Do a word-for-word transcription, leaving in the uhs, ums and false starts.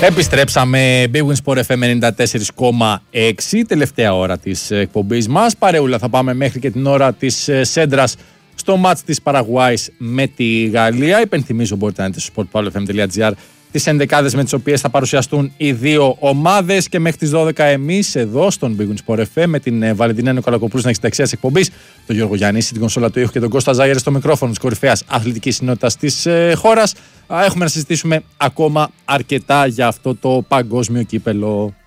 Επιστρέψαμε. Big Win Sport εφ εμ ενενήντα τέσσερα κόμμα έξι, τελευταία ώρα της εκπομπής μας. Παρεούλα θα πάμε μέχρι και την ώρα της Σέντρας στο μάτς της Παραγουάης με τη Γαλλία. Υπενθυμίζω μπορείτε να δείτε στο σπορτ πάολο εφ εμ τελεία τζι άρ τις ενδεκάδες με τις οποίες θα παρουσιαστούν οι δύο ομάδες, και μέχρι τις δώδεκα εμείς εδώ στον Big Win Sport εφ εμ με την Βαλεντινά Νικολακοπούλου στην εξηταξία της εκπομπής, τον Γιώργο Γιάννη, την κονσόλα του ήχου και τον Κώστα Ζάγερ στο μικρόφωνο της κορυφαίας αθλητικής συνότητας της ε, χώρας. Έχουμε να συζητήσουμε ακόμα αρκετά για αυτό το παγκόσμιο κύπελο.